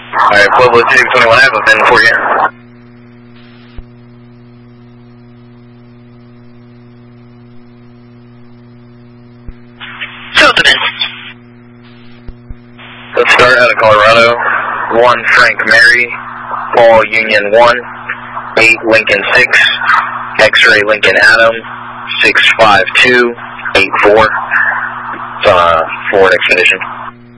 Alright, Pueblo 621 F, I've been for you. Let's start out of Colorado. 1 Frank Mary, Paul Union 1, 8 Lincoln 6, X-Ray Lincoln Adam, 65284. It's on a forward expedition.